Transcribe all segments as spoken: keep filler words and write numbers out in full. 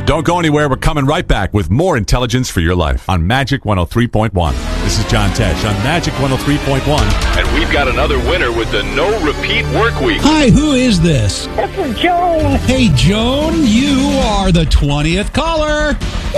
Don't go anywhere. We're coming right back with more intelligence for your life on Magic one oh three point one. This is John Tesh on Magic one oh three point one. And we've got another winner with the No Repeat Work Week. Hi, who is this? This is Joan. Hey, Joan, you are the twentieth caller.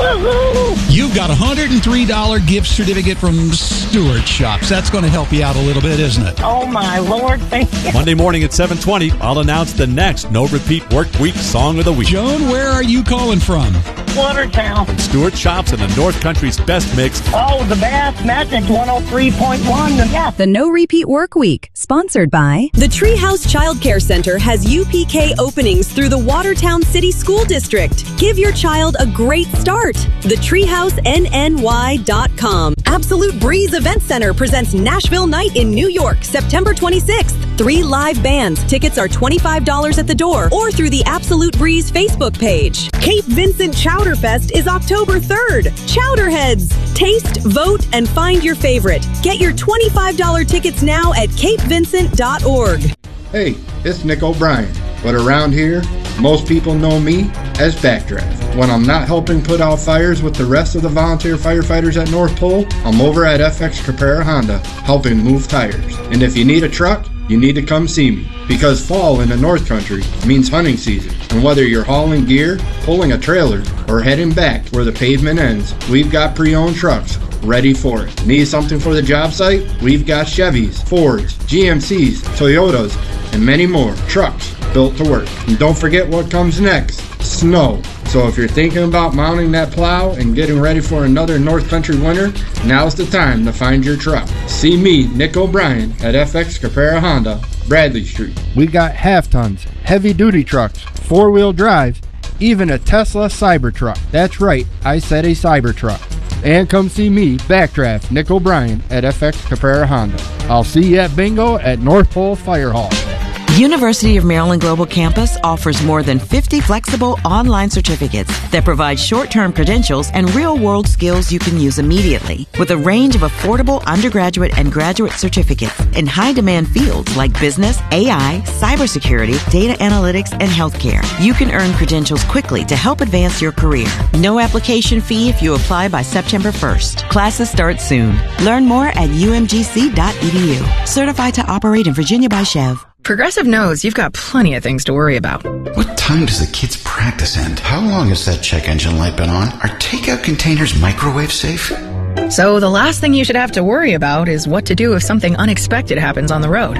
Woohoo! You've got a one hundred three dollars gift certificate from Stewart Shops. That's going to help you out a little bit, isn't it? Oh, my Lord, thank you. Monday morning at seven twenty, I'll announce the next No Repeat Work Week Song of the Week. Joan, where are you calling from? Watertown. Stewart Shops and the North Country's best mix. Oh, the best. Magic one oh three point one. Yes. The No Repeat Work Week, sponsored by The Treehouse Child Care Center has U P K openings through the Watertown City School District. Give your child a great start. the treehouse n n y dot com. Absolute Breeze Event Center presents Nashville Night in New York, September twenty-sixth. Three live bands. Tickets are twenty-five dollars at the door or through the Absolute Breeze Facebook page. Cape Vincent Chowder Fest is October third. Chowderheads. Taste, vote, and find your favorite. Get your twenty-five dollars tickets now at cape vincent dot org. Hey, it's Nick O'Brien, but around here, most people know me as Backdraft. When I'm not helping put out fires with the rest of the volunteer firefighters at North Pole, I'm over at F X Caprera Honda, helping move tires. And if you need a truck, you need to come see me, because fall in the North Country means hunting season. And whether you're hauling gear, pulling a trailer, or heading back where the pavement ends, we've got pre-owned trucks ready for it. Need something for the job site? We've got Chevys, Fords, G M Cs, Toyotas, and many more trucks built to work. And don't forget what comes next, snow. So if you're thinking about mounting that plow and getting ready for another North Country winter, now's the time to find your truck. See me, Nick O'Brien, at F X Caprera Honda, Bradley Street. We got half tons, heavy duty trucks, four-wheel drives, even a Tesla Cybertruck. That's right, I said a Cybertruck. And come see me, Backdraft, Nick O'Brien, at F X Caprera Honda. I'll see you at bingo at North Pole Fire Hall. University of Maryland Global Campus offers more than fifty flexible online certificates that provide short-term credentials and real-world skills you can use immediately. With a range of affordable undergraduate and graduate certificates in high-demand fields like business, A I, cybersecurity, data analytics, and healthcare, you can earn credentials quickly to help advance your career. No application fee if you apply by September first. Classes start soon. Learn more at u m g c dot e d u. Certified to operate in Virginia by Chev. Progressive knows you've got plenty of things to worry about. What time does the kids' practice end? How long has that check engine light been on? Are takeout containers microwave safe? So the last thing you should have to worry about is what to do if something unexpected happens on the road.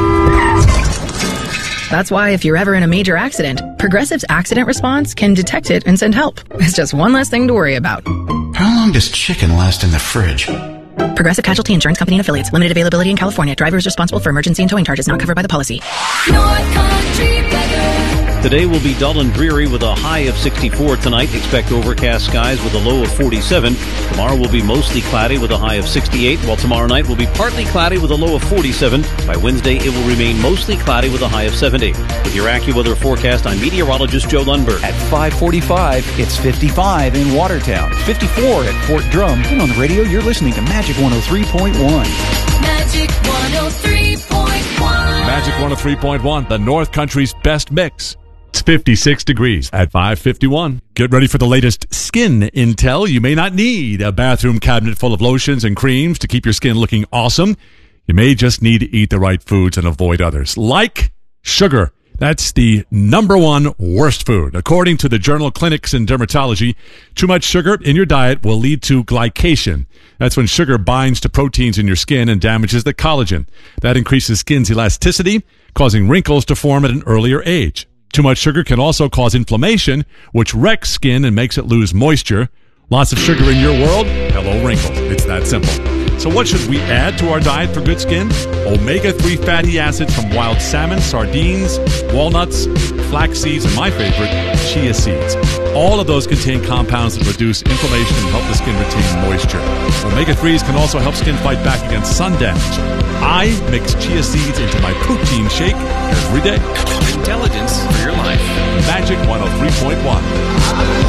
That's why if you're ever in a major accident, Progressive's accident response can detect it and send help. It's just one less thing to worry about. How long does chicken last in the fridge? Progressive Casualty Insurance Company and Affiliates. Limited availability in California. Driver is responsible for emergency and towing charges not covered by the policy. North Country weather. Today will be dull and dreary with a high of sixty-four tonight. Expect overcast skies with a low of forty-seven. Tomorrow will be mostly cloudy with a high of sixty-eight, while tomorrow night will be partly cloudy with a low of forty-seven. By Wednesday, it will remain mostly cloudy with a high of seventy. With your AccuWeather forecast, I'm meteorologist Joe Lundberg. At five forty-five, it's fifty-five in Watertown, fifty-four at Fort Drum. And on the radio, you're listening to Magic one oh three point one. Magic one oh three point one. Magic one oh three point one, the North Country's best mix. It's fifty-six degrees at five fifty-one. Get ready for the latest skin intel. You may not need a bathroom cabinet full of lotions and creams to keep your skin looking awesome. You may just need to eat the right foods and avoid others, like sugar. That's the number one worst food. According to the journal Clinics in Dermatology, too much sugar in your diet will lead to glycation. That's when sugar binds to proteins in your skin and damages the collagen. That increases skin's elasticity, causing wrinkles to form at an earlier age. Too much sugar can also cause inflammation, which wrecks skin and makes it lose moisture. Lots of sugar in your world? Hello, wrinkles. It's that simple. So what should we add to our diet for good skin? omega three fatty acids from wild salmon, sardines, walnuts, flax seeds, and my favorite, chia seeds. All of those contain compounds that reduce inflammation and help the skin retain moisture. omega threes can also help skin fight back against sun damage. I mix chia seeds into my protein shake every day. Intelligence for your life. Magic one oh three point one.